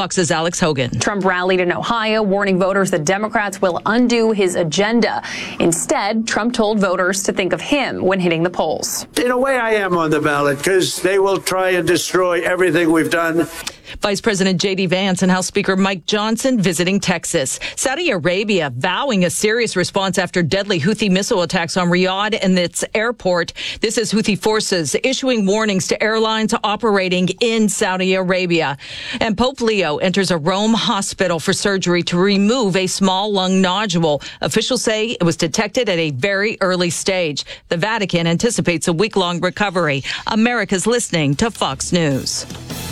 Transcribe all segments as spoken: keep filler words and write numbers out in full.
Fox's Alex Hogan. Trump rallied in Ohio, warning voters that Democrats will undo his agenda. Instead, Trump told voters to think of him when hitting the polls. In a way, I am on the ballot because they will try and destroy everything we've done. Vice President J D Vance and House Speaker Mike Johnson visiting Texas. Saudi Arabia vowing a serious response after deadly Houthi missile attacks on Riyadh and its airport. This is Houthi forces issuing warnings to airlines operating in Saudi Arabia. And Pope Leo enters a Rome hospital for surgery to remove a small lung nodule. Officials say it was detected at a very early stage. The Vatican anticipates a week-long recovery. America's listening to Fox News.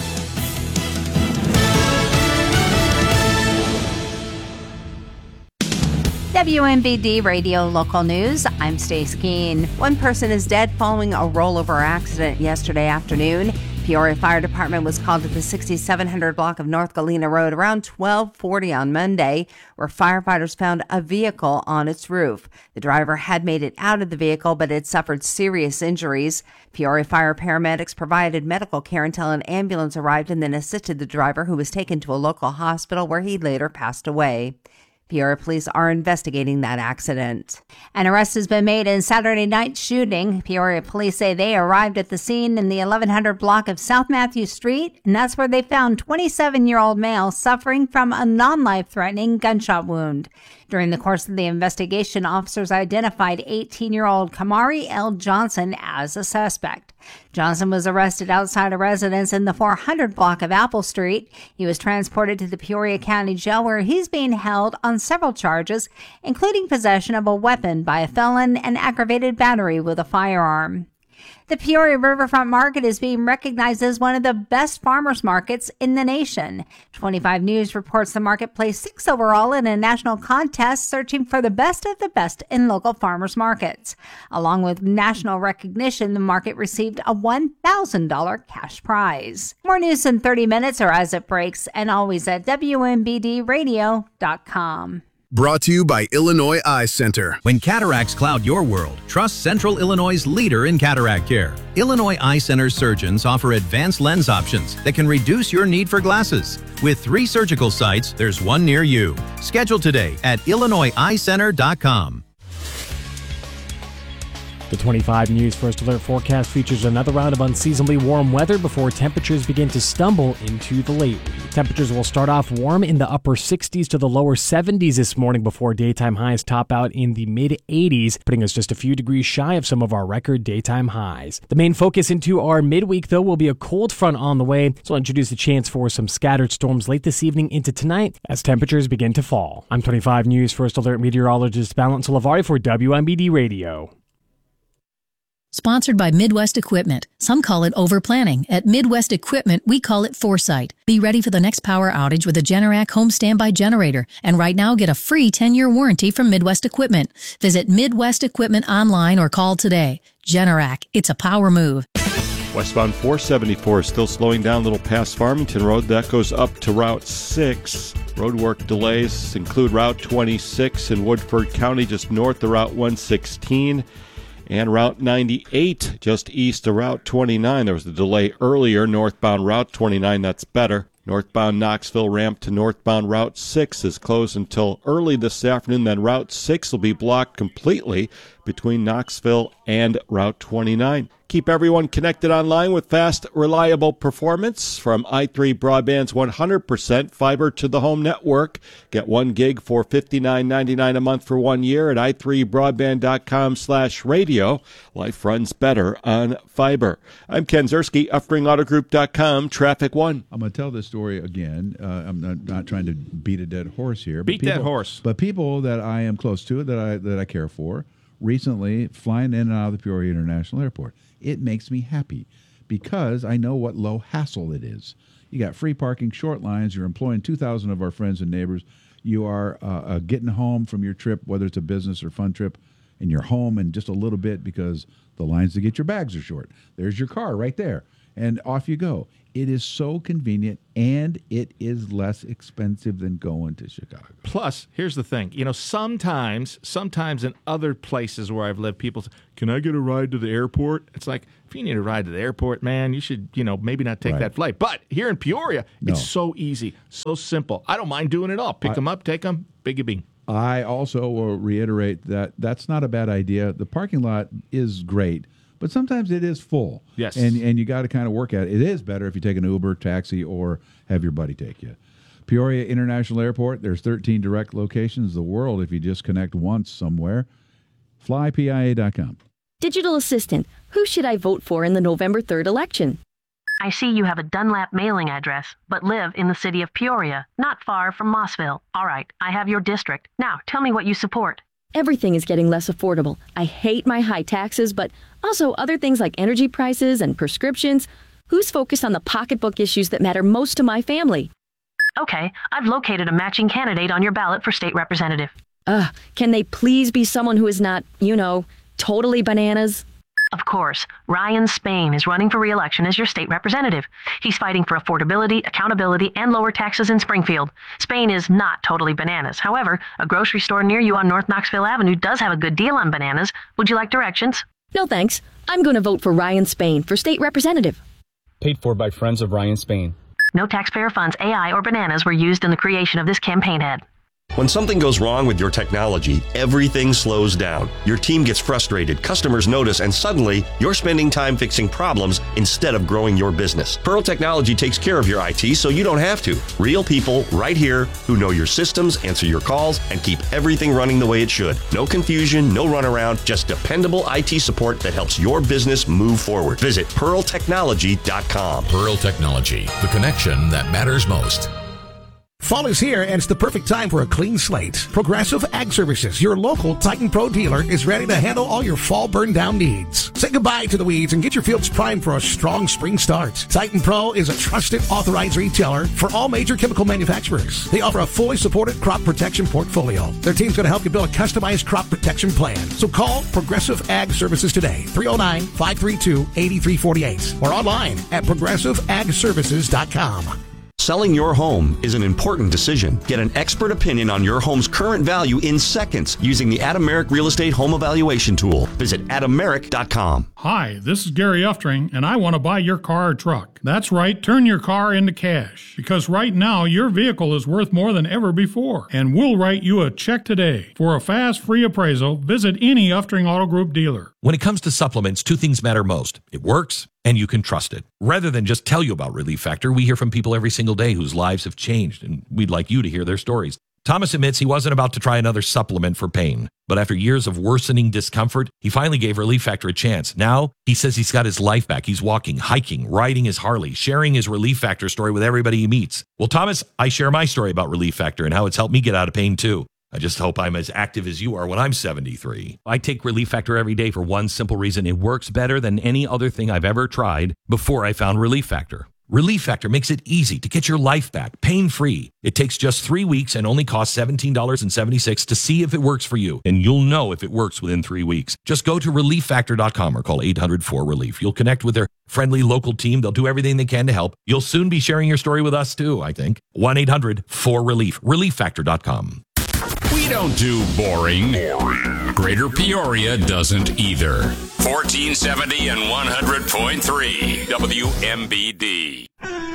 W M B D Radio Local News. I'm Stace Keene. One person is dead following a rollover accident yesterday afternoon. Peoria Fire Department was called to the sixty-seven hundred block of North Galena Road around twelve forty on Monday, where firefighters found a vehicle on its roof. The driver had made it out of the vehicle, but had suffered serious injuries. Peoria Fire paramedics provided medical care until an ambulance arrived and then assisted the driver, who was taken to a local hospital where he later passed away. Peoria police are investigating that accident. An arrest has been made in Saturday night shooting. Peoria police say they arrived at the scene in the eleven hundred block of South Matthew Street, and that's where they found twenty-seven-year-old male suffering from a non-life-threatening gunshot wound. During the course of the investigation, officers identified eighteen-year-old Kamari L. Johnson as a suspect. Johnson was arrested outside a residence in the four hundred block of Apple Street. He was transported to the Peoria County Jail, where he's being held on several charges, including possession of a weapon by a felon and aggravated battery with a firearm. The Peoria Riverfront Market is being recognized as one of the best farmers markets in the nation. twenty-five News reports the market placed sixth overall in a national contest searching for the best of the best in local farmers markets. Along with national recognition, the market received a one thousand dollars cash prize. More news in thirty minutes or as it breaks, and always at W M B D radio dot com. Brought to you by Illinois Eye Center. When cataracts cloud your world, trust Central Illinois' leader in cataract care. Illinois Eye Center surgeons offer advanced lens options that can reduce your need for glasses. With three surgical sites, there's one near you. Schedule today at illinois eye center dot com. The twenty-five News First Alert forecast features another round of unseasonably warm weather before temperatures begin to stumble into the late week. Temperatures will start off warm in the upper sixties to the lower seventies this morning before daytime highs top out in the mid eighties, putting us just a few degrees shy of some of our record daytime highs. The main focus into our midweek, though, will be a cold front on the way, so I'll introduce a chance for some scattered storms late this evening into tonight as temperatures begin to fall. I'm twenty-five News First Alert meteorologist Balance Lavari for W M B D Radio. Sponsored by Midwest Equipment. Some call it overplanning. At Midwest Equipment, we call it foresight. Be ready for the next power outage with a Generac home standby generator. And right now, get a free ten-year warranty from Midwest Equipment. Visit Midwest Equipment online or call today. Generac, it's a power move. Westbound four seventy-four is still slowing down a little past Farmington Road. That goes up to Route six. Roadwork delays include Route twenty-six in Woodford County, just north of Route one sixteen. And Route ninety-eight, just east of Route twenty-nine. There was a delay earlier, northbound Route twenty-nine, that's better. Northbound Knoxville ramp to northbound Route six is closed until early this afternoon. Then Route six will be blocked completely between Knoxville and Route twenty-nine. Keep everyone connected online with fast, reliable performance from i three Broadband's one hundred percent fiber to the home network. Get one gig for fifty-nine ninety-nine a month for one year at i three broadband dot com slash radio. Life runs better on fiber. I'm Ken Zerski, Uffring Auto Group dot com, Traffic One. I'm going to tell this story again. Uh, I'm not, not trying to beat a dead horse here. Beat but people, that horse. But people that I am close to, that I that I care for, recently flying in and out of the Peoria International Airport. It makes me happy because I know what low hassle it is. You got free parking, short lines. You're employing two thousand of our friends and neighbors. You are uh, uh, getting home from your trip, whether it's a business or fun trip, and you're home in just a little bit because the lines to get your bags are short. There's your car right there. and off you go. It is so convenient, and it is less expensive than going to Chicago. Plus, here's the thing. You know, sometimes, sometimes in other places where I've lived, people say, can I get a ride to the airport? It's like, if you need a ride to the airport, man, you should, you know, maybe not take Right. that flight. But here in Peoria, No. it's so easy, so simple. I don't mind doing it all. Pick I- them up, take them, biggie bing. I also will reiterate that that's not a bad idea. The parking lot is great, but sometimes it is full. Yes. And and you got to kind of work at it. It is better if you take an Uber, taxi, or have your buddy take you. Peoria International Airport, there's thirteen direct locations. The world, if you just connect once somewhere. fly P I A dot com. Digital assistant, who should I vote for in the November third election? I see you have a Dunlap mailing address, but live in the city of Peoria, not far from Mossville. All right, I have your district. Now, tell me what you support. Everything is getting less affordable. I hate my high taxes, but also other things like energy prices and prescriptions. Who's focused on the pocketbook issues that matter most to my family? Okay, I've located a matching candidate on your ballot for state representative. Ugh, can they please be someone who is not, you know, totally bananas? Of course, Ryan Spain is running for re-election as your state representative. He's fighting for affordability, accountability, and lower taxes in Springfield. Spain is not totally bananas. However, a grocery store near you on North Knoxville Avenue does have a good deal on bananas. Would you like directions? No thanks. I'm going to vote for Ryan Spain for state representative. Paid for by Friends of Ryan Spain. No taxpayer funds, A I, or bananas were used in the creation of this campaign ad. When something goes wrong with your technology, everything slows down. Your team gets frustrated, customers notice, and suddenly you're spending time fixing problems instead of growing your business. Pearl Technology takes care of your I T so you don't have to. Real people right here who know your systems, answer your calls, and keep everything running the way it should. No confusion, no runaround, just dependable I T support that helps your business move forward. Visit pearl technology dot com. Pearl Technology, the connection that matters most. Fall is here, and it's the perfect time for a clean slate. Progressive Ag Services, your local Titan Pro dealer, is ready to handle all your fall burn-down needs. Say goodbye to the weeds and get your fields primed for a strong spring start. Titan Pro is a trusted, authorized retailer for all major chemical manufacturers. They offer a fully supported crop protection portfolio. Their team's going to help you build a customized crop protection plan. So call Progressive Ag Services today, three oh nine, five three two, eight three four eight, or online at progressive ag services dot com. Selling your home is an important decision. Get an expert opinion on your home's current value in seconds using the Adameric Real Estate Home Evaluation Tool. Visit adameric dot com. Hi, this is Gary Uftring, and I want to buy your car or truck. That's right, turn your car into cash. Because right now, your vehicle is worth more than ever before. And we'll write you a check today. For a fast, free appraisal, visit any Uftring Auto Group dealer. When it comes to supplements, two things matter most. It works, and you can trust it. Rather than just tell you about Relief Factor, we hear from people every single day whose lives have changed, and we'd like you to hear their stories. Thomas admits he wasn't about to try another supplement for pain, but after years of worsening discomfort, he finally gave Relief Factor a chance. Now, he says he's got his life back. He's walking, hiking, riding his Harley, sharing his Relief Factor story with everybody he meets. Well, Thomas, I share my story about Relief Factor and how it's helped me get out of pain, too. I just hope I'm as active as you are when I'm seventy-three. I take Relief Factor every day for one simple reason. It works better than any other thing I've ever tried before I found Relief Factor. Relief Factor makes it easy to get your life back, pain-free. It takes just three weeks and only costs seventeen dollars and seventy-six cents to see if it works for you. And you'll know if it works within three weeks. Just go to relief factor dot com or call eight hundred four relief. You'll connect with their friendly local team. They'll do everything they can to help. You'll soon be sharing your story with us, too, I think. one eight hundred four relief. relief factor dot com. We don't do boring. boring. Greater Peoria doesn't either. fourteen seventy and one hundred point three W M B D.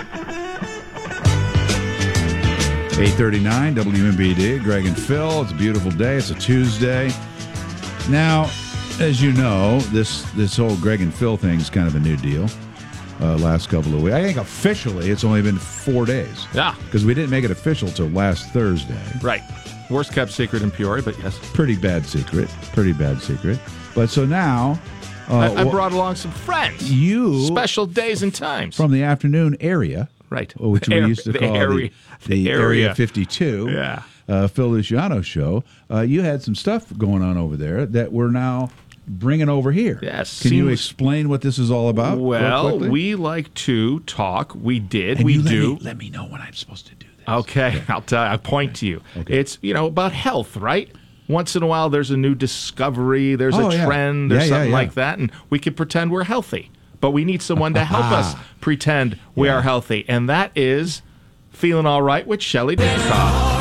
eight thirty-nine W M B D, Greg and Phil. It's a beautiful day. It's a Tuesday. Now, as you know, this this whole Greg and Phil thing is kind of a new deal. Uh, last couple of weeks. I think officially it's only been four days. Yeah. Because we didn't make it official till last Thursday. Right. Worst kept secret in Peoria, but yes. Pretty bad secret. Pretty bad secret. But so now... Uh, I, I brought along some friends. You... Special days and times. From the afternoon area. Right. Which we Air, used to the call area, the, the area. Area fifty-two. Yeah. Uh, Phil Luciano show. Uh, you had some stuff going on over there that we're now bringing over here. Yes. Can seems, you explain what this is all about? Well, we like to talk. We did. And we you let do. Me, let me know when I'm supposed to do this. Okay. okay. I'll tell you. I'll point to you. Okay. It's, you know, about health, right? Once in a while, there's a new discovery. There's oh, a yeah. trend. There's yeah, something yeah, yeah. like that. And we can pretend we're healthy. but we need someone to help us pretend we Yeah. are healthy. And that is Feeling All Right with Shelley Dickoff.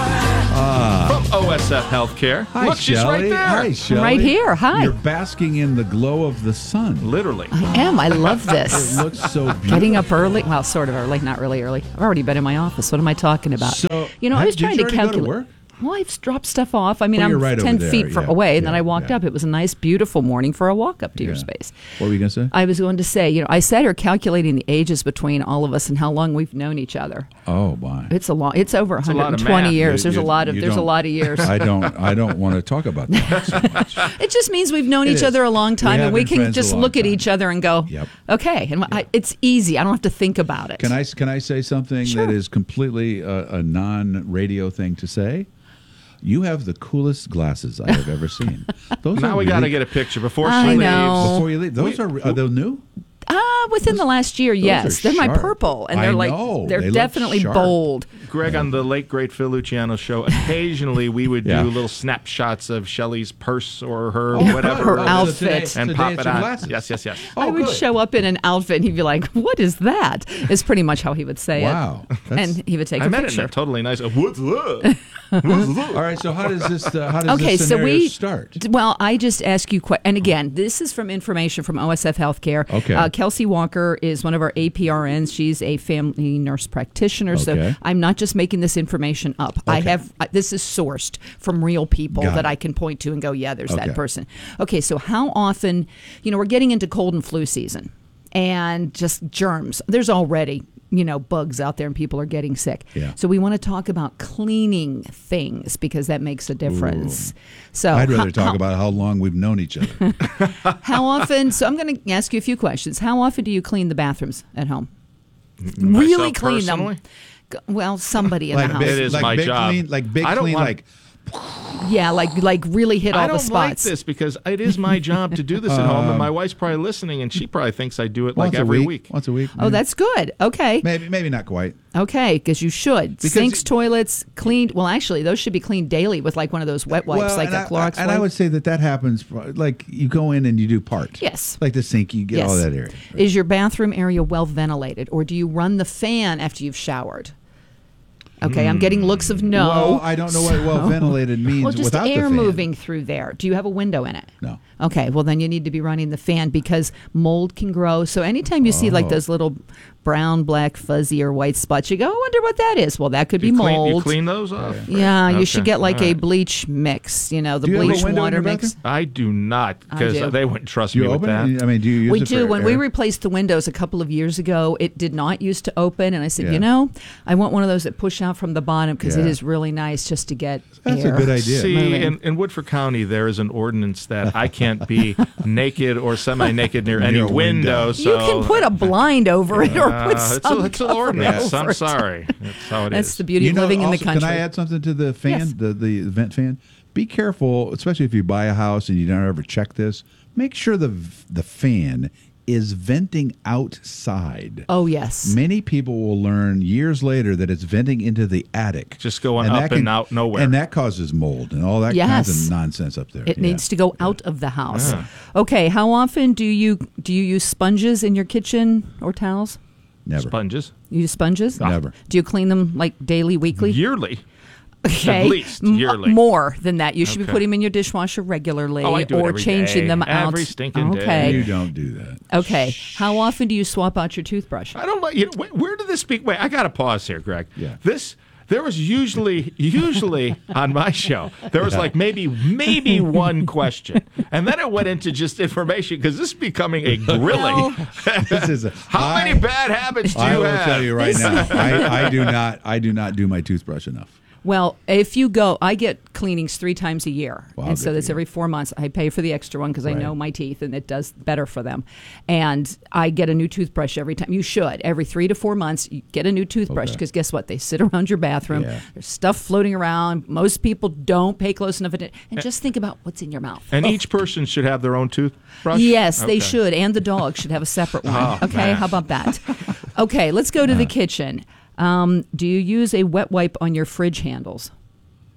Ah. From O S F Healthcare. Hi, Look, she's Shelley. right there. Hi, Shelley. Right here. Hi. You're basking in the glow of the sun. Literally. I am. I love this. It looks so beautiful. Getting up early. Well, sort of early, not really early. I've already been in my office. What am I talking about? So, you know, I had- was did trying you to already go to calculate. work? Well, I've dropped stuff off. I mean, Well, I'm you're right over ten there. feet from Yeah, away, and yeah, then I walked yeah. up. It was a nice, beautiful morning for a walk up to your Yeah. space. What were you going to say? I was going to say, you know, I sat here calculating the ages between all of us and how long we've known each other. Oh, my. It's a long. It's over It's a lot of one hundred twenty math. years. You- there's you- a lot of. you There's a don't- lot of years. I don't. I don't want to talk about that so much. It just means we've known It each is. other a long time, We and have we been can friends a just long look at time. each other and go, Yep. okay. And I, it's easy. I don't have to think about it. Can I can I say something Sure. that is completely a, a non-radio thing to say? You have the coolest glasses I have ever seen. Those Now are we got to really- get a picture before I she leaves. know. Before you leave, those We- are are they new? Ah, within the last year, yes. are They're my sharp. purple, and I they're like know. they're They look definitely sharp. bold. Greg, on the late great Phil Luciano show, occasionally we would Yeah. do little snapshots of Shelley's purse or her Oh, whatever Her it is, outfit. and Today pop it's it your on. glasses. Yes, yes, yes. Oh, I would good. show up in an outfit, and he'd be like, "What is that?" Is pretty much how he would say Wow. it. That's- And he would take I a meant it in picture. a totally nice. uh, What's that? What's that? All right. So how does this uh, how does Okay, this so scenario we start? Well, I just ask you, que- and again, this is from information from O S F Healthcare. Okay. Uh, Kelsey Walker is one of our A P R Ns. She's a family nurse practitioner. So Okay. I'm not just making this information up. I Okay. have I, this is sourced from real people Got that it. I can point to and go, yeah, there's Okay. that person. Okay, so how often? You know, we're getting into cold and flu season, and just germs. There's already, you know, bugs out there and people are getting sick. Yeah. So we want to talk about cleaning things because that makes a difference. So I'd rather how- talk how- about how long we've known each other. how often? So I'm going to ask you a few questions. How often do you clean the bathrooms at home? Really Myself clean personally? them. G- Well, somebody in like the house. big, It is like my big job. clean, like big I don't clean, want- like Yeah, like like really hit all I don't the like spots. this because it is my job to do this at home, and my wife's probably listening, and she probably thinks I do it like once every a week, week. Once a week. Oh, that's good. Okay. maybe maybe not quite. Okay, because you should. Because Sinks, you- toilets, cleaned. Well, actually, those should be cleaned daily with like one of those wet wipes, well, like and a I- Clorox and wipe. I would say that that happens. Like you go in and you do part. Yes. Like the sink, you get yes. all that area. Is your bathroom area well ventilated, or do you run the fan after you've showered? Okay, I'm getting looks of no. Well, I don't know what well ventilated means Well, just without the air fan. moving through there. Do you have a window in it? No. Okay, well then you need to be running the fan because mold can grow. So anytime you see like Oh. those little brown, black, fuzzy, or white spots, you go, I wonder what that is. Well, that could You be clean, mold. you clean those off? Yeah, you Okay, should get like all a right. bleach mix. You know, the Do you have a bleach window in water your mix. bathroom? I do not I because do. they wouldn't trust Do you me with open that. it? I mean, do you use We it do. for When we air? replaced the windows a couple of years ago, it did not used to open, and I said, Yeah. you know, I want one of those that push out from the bottom because it Yeah. is really nice just to get That's a air good idea. See, moving. in, in Woodford County, there is an ordinance that I can't be naked or semi-naked near any Near a window. window. So you can put a blind over it or uh, put it's, some a, it's an cover ordinance. over I'm it. sorry. That's how it That's is. the beauty You of know, living in the also, country. Can I add something to the fan, Yes. the, the vent fan? Be careful, especially if you buy a house and you don't ever check this. Make sure the the fan is venting outside. Oh, yes. Many people will learn years later that it's venting into the attic. Just going And up that and out nowhere. And that causes mold and all that Yes. kinds of nonsense up there. It Yeah. needs to go out of the house. Yeah. Okay, how often do you do you use sponges in your kitchen or towels? Never. Sponges. You use sponges? Never. Do you clean them like daily, weekly? Yearly. Okay. At least M- yearly. more than that. You should be Okay. putting them in your dishwasher regularly Oh, I do it or every changing day. them out. Every stinking day. Okay. You don't do that. Okay. How often do you swap out your toothbrush? I don't like. You know, where, where did this speak? Wait, I got to pause here, Greg. Yeah. This. There was usually, usually on my show, there was like maybe, maybe one question, and then it went into just information because this is becoming a grilling. This is a, How I- many bad habits do I you will have? tell you right now. I, I do not. I do not do my toothbrush enough. Well, if you go, I get cleanings three times a year. Wow, and so good for that's you. every four months. I pay for the extra one because I Right. know my teeth and it does better for them. And I get a new toothbrush every time. You should. Every three to four months, you get a new toothbrush Okay. because guess what? They sit around your bathroom. Yeah. There's stuff floating around. Most people don't pay close enough attention. And just think about what's in your mouth. And Oh. each person should have their own toothbrush? Yes, they Okay. should. And the dog should have a separate one. Oh, okay, man. how about that? Okay, let's go to the kitchen. Um, do you use a wet wipe on your fridge handles?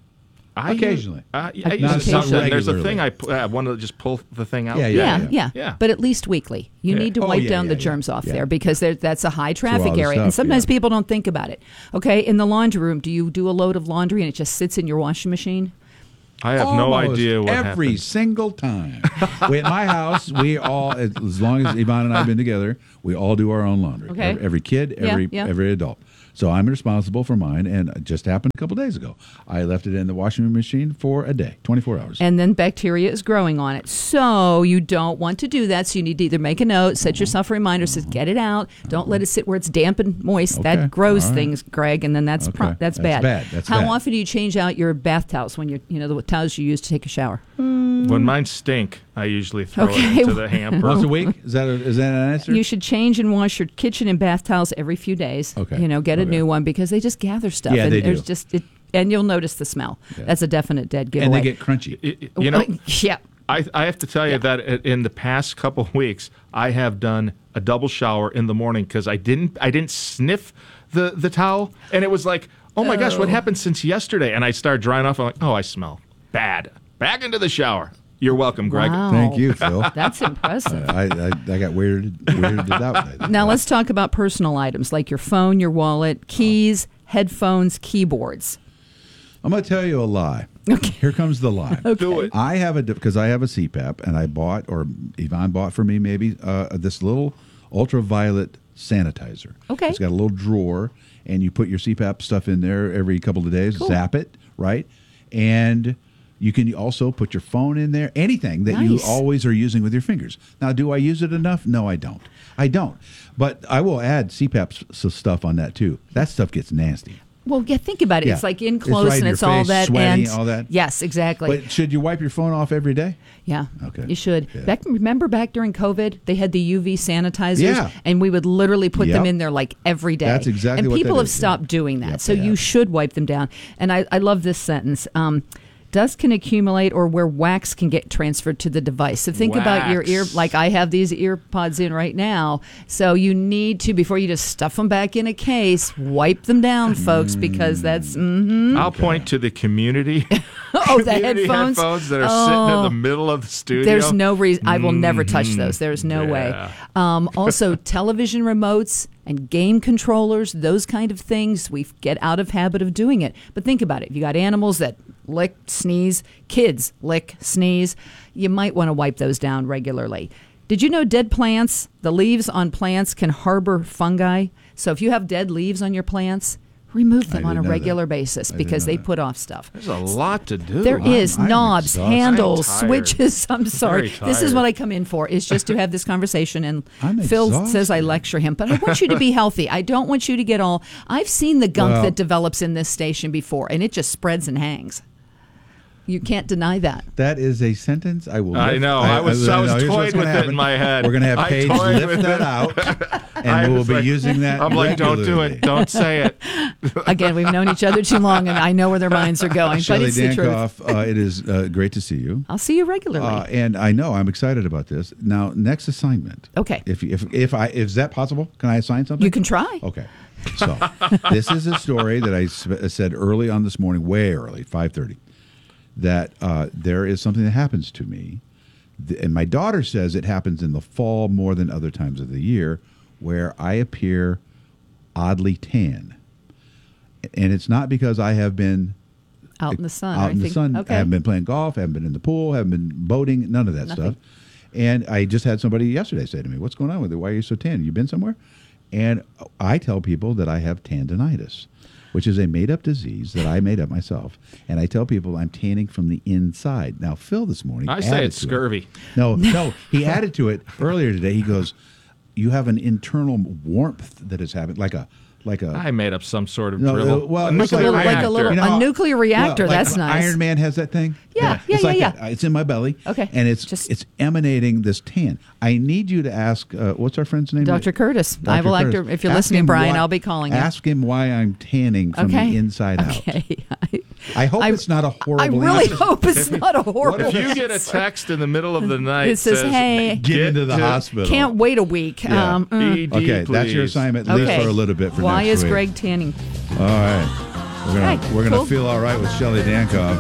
I Occasionally. Uh, I, I Not use something. There's a regularly. thing I pu- uh, want to just pull the thing out. Yeah, Yeah, yeah, yeah, yeah. But at least weekly. You Yeah. need to Oh, wipe yeah, down yeah, the yeah. germs off Yeah. there because there, that's a high traffic all the area. and stuff, sometimes yeah. people don't think about it. Okay, in the laundry room, do you do a load of laundry and it just sits in your washing machine? I have no Almost idea what every happens. single time. we, at my house, we all, as long as Yvonne and I have been together, we all do our own laundry. Okay. Every, every kid, Yeah, every yeah. every adult. So I'm responsible for mine, and it just happened a couple days ago. I left it in the washing machine for a day, twenty-four hours. And then bacteria is growing on it. So you don't want to do that. So you need to either make a note, set yourself a reminder, says get it out. Don't let it sit where it's damp and moist. Okay. That grows All right. things, Greg, and then that's Okay. pro- that's, That's bad. bad. That's How bad. often do you change out your bath towels when you're, you know, the towels you use to take a shower? When mine stink, I usually throw Okay. it into the hamper. Once a week? Is that a, is that an answer? You should change and wash your kitchen and bath towels every few days. Okay. You know, get a Okay. new one because they just gather stuff. Yeah, and they there's do. just it, and you'll notice the smell. Yeah. That's a definite dead giveaway. and they get crunchy. Y- y- You know, yeah. I, I have to tell you that i- in the past couple of weeks, I have done a double shower in the morning because I didn't I didn't sniff the, the towel, and it was like, oh my gosh, what Oh. happened since yesterday? And I started drying off. I'm like, oh, I smell bad. Back into the shower. You're welcome, Greg. Wow. Thank you, Phil. That's impressive. I, I, I got weirded, weirded out. Now let's talk about personal items like your phone, your wallet, keys, headphones, keyboards. I'm going to tell you a lie. Okay. Here comes the lie. Okay. Do it. I have a because I have a C PAP, and I bought, or Yvonne bought for me, maybe uh, this little ultraviolet sanitizer. Okay. It's got a little drawer, and you put your C PAP stuff in there every couple of days. Cool. Zap it, right? And you can also put your phone in there. Anything that you Nice. always are using with your fingers. Now, do I use it enough? No, I don't. I don't. But I will add C PAP s- s- stuff on that too. That stuff gets nasty. Well, yeah, think about it. Yeah. It's like in It's close right in and your it's all face, that. sweaty, and all that. Yes, exactly. But should you wipe your phone off every day? Yeah. Okay. You should. Yeah. Back, remember back during COVID, they had the U V sanitizers, Yeah. and we would literally put them Yep. in there like every day. That's exactly and what people that have is, yeah. stopped doing that, Yep, so they you have. should wipe them down. And I, I love this sentence. Um, Dust can accumulate or where wax can get transferred to the device. So think about your ear, Wax. like I have these ear pods in right now. So you need to, before you just stuff them back in a case, wipe them down, folks, because that's, mm-hmm. I'll point to the community. Oh, the community headphones? that are sitting in Oh. the middle of the studio. There's no reason. I will never touch Mhm. those. There's no Yeah. way. Um, also, television remotes and game controllers, those kind of things, we get out of habit of doing it. But think about it. You got animals that lick, sneeze, kids lick, sneeze. You might want to wipe those down regularly. Did you know dead plants, the leaves on plants can harbor fungi? So if you have dead leaves on your plants, remove them I on a didn't know regular that. basis I because didn't they know put off stuff. There's a lot to do. There is I'm knobs, exhausted. handles, I'm tired. switches. I'm sorry. Very This is tired. what I come in for, is just to have this conversation. And I'm Phil exhausted. says I lecture him, but I want you to be healthy. I don't want you to get all. I've seen the gunk Well- that develops in this station before, and it just spreads and hangs. You can't deny that. That is a sentence I will. I lift. know. I was- I was here's what's toyed gonna with it happen. in my head. We're going to have I Paige toyed lift with that it. out, I and we'll was be like- using that. I'm like, don't do regularly. it. Don't say it. Again, we've known each other too long, and I know where their minds are going. But Shelley it's the truth. Dankoff, uh, it is uh, great to see you. I'll see you regularly. Uh, and I know I'm excited about this. Now, next assignment. Okay. If if if I is that possible? Can I assign something? You can try. Okay. So this is a story that I s- said early on this morning, way early, five thirty, that uh, there is something that happens to me, th- and my daughter says it happens in the fall more than other times of the year, where I appear oddly tan, and it's not because I have been Out in the sun. out I in the think- sun. Okay. I haven't been playing golf. I haven't been in the pool. Haven't been boating. None of that Nothing. stuff. And I just had somebody yesterday say to me, "What's going on with it? Why are you so tan? You been somewhere?" And I tell people that I have tendinitis, which is a made-up disease that I made up myself. And I tell people I'm tanning from the inside. Now, Phil this morning I say added it's to it- scurvy. No, no, he added to it earlier today. He goes, "You have an internal warmth that has happened, like a like a." I made up some sort of No, dribble. uh, well, a it's nuclear like a little- like a reactor. little- You know a how- nuclear reactor, well, like that's nice. Iron Man has that thing. Yeah, yeah, it's yeah, like yeah. that. It's in my belly. Okay. and it's Just- it's emanating this tan. I need you to ask. Uh, what's our friend's name? Doctor Curtis. I Doctor will act- Curtis. if you're Ask listening, him Brian, why- I'll be calling you. Ask him why I'm tanning from Okay. the inside out. Okay. I hope I- it's not a horrible. I really answer. hope it's not a horrible. If you get a text in the middle of the night It says, "Hey, Get into the to- hospital. can't wait a week." Yeah. Um, mm. E D, Okay, that's your please. assignment. At least Okay. for a little bit for Why next is week. Greg tanning? All right. We're gonna Hey, we're gonna cool. feel all right with Shelley Dankoff,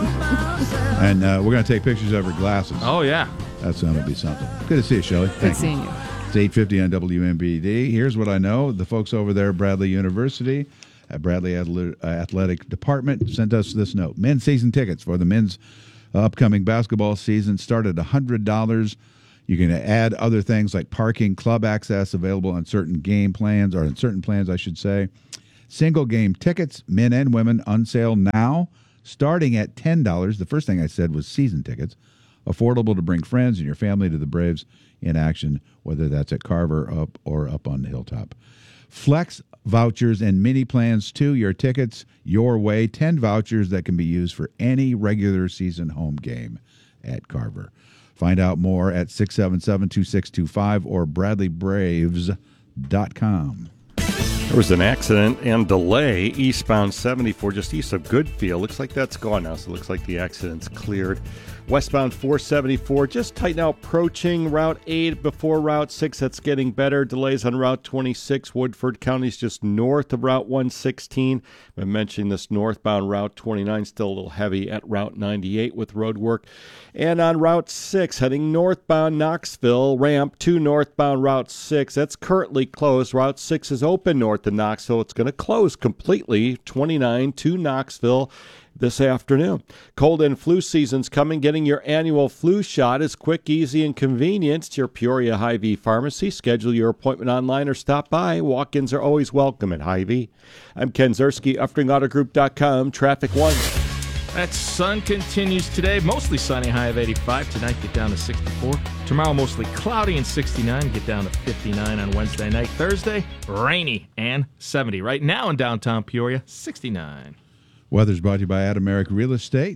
and uh, we're gonna take pictures of her glasses. Oh yeah, that's gonna be something. Good to see you, Shelley. Good Thank seeing you. It's eight fifty on W M B D. Here's what I know: the folks over there at Bradley University, at Bradley Athletic Department, sent us this note: men's season tickets for the men's upcoming basketball season start at one hundred dollars. You can add other things like parking, club access available on certain game plans, or on certain plans, I should say. Single game tickets, men and women, on sale now, starting at ten dollars. The first thing I said was season tickets. Affordable to bring friends and your family to the Braves in action, whether that's at Carver up or up on the hilltop. Flex vouchers and mini plans too. Your tickets your way. ten vouchers that can be used for any regular season home game at Carver. Find out more at six seven seven, two six two five or bradley braves dot com. There was an accident and delay eastbound seventy-four just east of Goodfield. Looks like that's gone now, so it looks like the accident's cleared. Westbound four seventy-four, just tight now approaching Route eight before Route six. That's getting better. Delays on Route twenty-six. Woodford County's just north of Route one sixteen. I mentioned this northbound Route twenty-nine, still a little heavy at Route ninety-eight with road work. And on Route six, heading northbound Knoxville, ramp to northbound Route six. That's currently closed. Route six is open north of Knoxville. It's going to close completely, twenty-nine to Knoxville this afternoon. Cold and flu season's coming. Getting your annual flu shot is quick, easy, and convenient. It's your Peoria Hy-Vee Pharmacy. Schedule your appointment online or stop by. Walk-ins are always welcome at Hy-Vee. I'm Ken Zerski, Uftring Auto Group dot com. Traffic one. That sun continues today. Mostly sunny, high of eighty-five. Tonight, get down to sixty-four. Tomorrow, mostly cloudy and sixty-nine. Get down to fifty-nine on Wednesday night. Thursday, rainy and seventy. Right now in downtown Peoria, sixty-nine. Weather's brought to you by Adam Merrick Real Estate.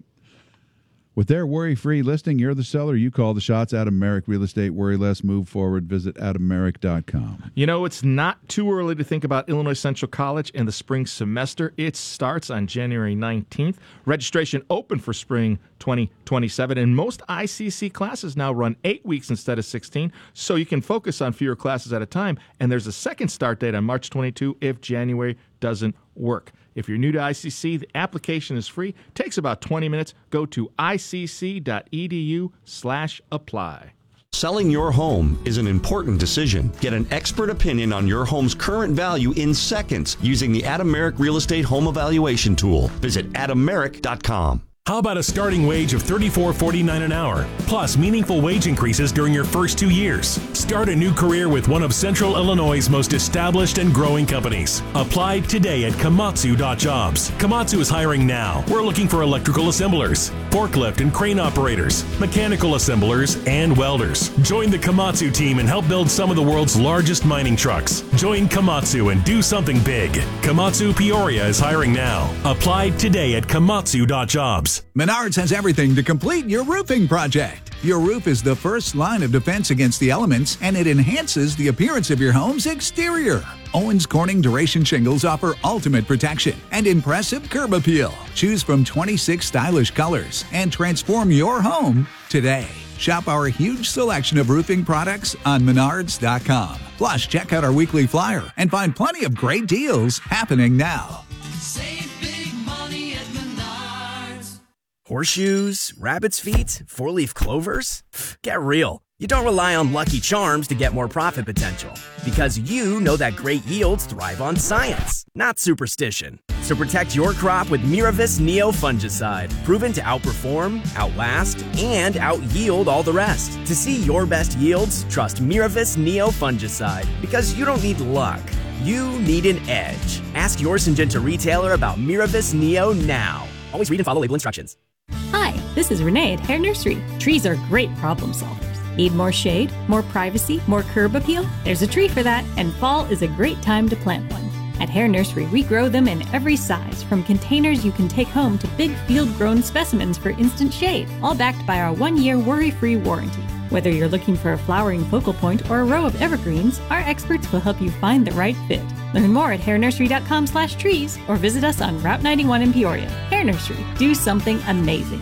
With their worry-free listing, you're the seller. You call the shots. Adam Merrick Real Estate. Worry less. Move forward. Visit adam merrick dot com. You know, it's not too early to think about Illinois Central College and the spring semester. It starts on January nineteenth. Registration open for spring twenty twenty-seven, and most I C C classes now run eight weeks instead of sixteen, so you can focus on fewer classes at a time. And there's a second start date on March twenty-second if January doesn't work. If you're new to I C C, the application is free. Takes about twenty minutes. Go to I C C dot E D U slash apply. Selling your home is an important decision. Get an expert opinion on your home's current value in seconds using the Adam Merrick Real Estate Home Evaluation Tool. Visit adam merrick dot com. How about a starting wage of thirty-four forty-nine an hour, plus meaningful wage increases during your first two years? Start a new career with one of Central Illinois' most established and growing companies. Apply today at komatsu dot jobs. Komatsu is hiring now. We're looking for electrical assemblers, forklift and crane operators, mechanical assemblers, and welders. Join the Komatsu team and help build some of the world's largest mining trucks. Join Komatsu and do something big. Komatsu Peoria is hiring now. Apply today at komatsu dot jobs. Menards has everything to complete your roofing project. Your roof is the first line of defense against the elements, and it enhances the appearance of your home's exterior. Owens Corning Duration Shingles offer ultimate protection and impressive curb appeal. Choose from twenty-six stylish colors and transform your home today. Shop our huge selection of roofing products on menards dot com. Plus, check out our weekly flyer and find plenty of great deals happening now. Save big money at Menards. Horseshoes, rabbit's feet, four-leaf clovers? Get real. You don't rely on Lucky Charms to get more profit potential, because you know that great yields thrive on science, not superstition. So protect your crop with Miravis Neo Fungicide, proven to outperform, outlast, and out-yield all the rest. To see your best yields, trust Miravis Neo Fungicide, because you don't need luck. You need an edge. Ask your Syngenta retailer about Miravis Neo now. Always read and follow label instructions. Hi, this is Renee at Hair Nursery. Trees are great problem solvers. Need more shade, more privacy, more curb appeal? There's a tree for that, and fall is a great time to plant one. At Hair Nursery, we grow them in every size, from containers you can take home to big field-grown specimens for instant shade, all backed by our one-year worry-free warranty. Whether you're looking for a flowering focal point or a row of evergreens, our experts will help you find the right fit. Learn more at hair nursery dot com slash trees or visit us on Route ninety-one in Peoria. Hair Nursery, do something amazing.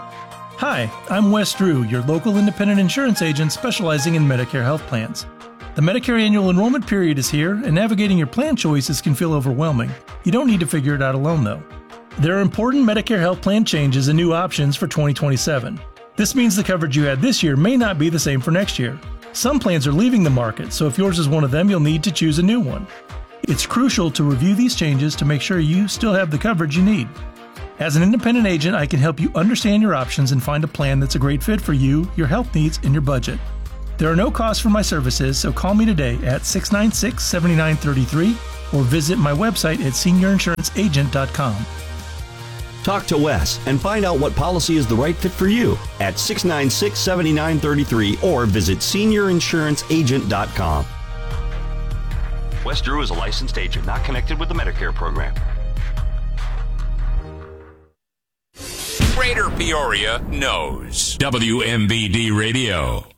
Hi, I'm Wes Drew, your local independent insurance agent specializing in Medicare health plans. The Medicare annual enrollment period is here, and navigating your plan choices can feel overwhelming. You don't need to figure it out alone, though. There are important Medicare health plan changes and new options for twenty twenty-seven. This means the coverage you had this year may not be the same for next year. Some plans are leaving the market, so if yours is one of them, you'll need to choose a new one. It's crucial to review these changes to make sure you still have the coverage you need. As an independent agent, I can help you understand your options and find a plan that's a great fit for you, your health needs, and your budget. There are no costs for my services, so call me today at six nine six, seven nine three three or visit my website at senior insurance agent dot com. Talk to Wes and find out what policy is the right fit for you at six nine six, seven nine three three or visit senior insurance agent dot com. Wes Drew is a licensed agent, not connected with the Medicare program. Greater Peoria knows W M B D Radio.